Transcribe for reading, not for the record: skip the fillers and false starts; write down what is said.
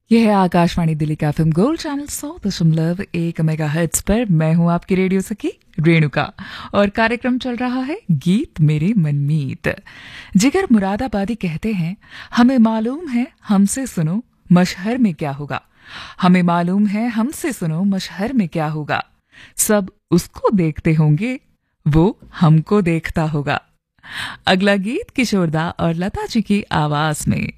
यह है आकाशवाणी दिल्ली का एफएम गोल्ड चैनल 100.1 मेगाहर्ट्ज पर। मैं हूं आपकी रेडियो सखी रेणुका और कार्यक्रम चल रहा है गीत मेरे मनमीत। जिगर मुरादाबादी कहते हैं, हमें मालूम है हमसे सुनो मशहर में क्या होगा। हमें मालूम है हमसे सुनो मशहर में क्या होगा। सब उसको देखते होंगे, वो हमको देखता होगा। अगला गीत किशोरदा और लता जी की आवाज में